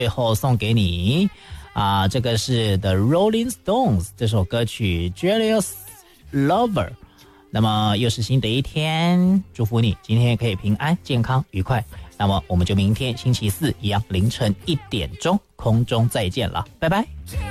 最后送给你这个是 The Rolling Stones 这首歌曲 Jealous Lover。 那么又是新的一天，祝福你今天也可以平安健康愉快。那么我们就明天星期四一样凌晨1点钟空中再见了，拜拜。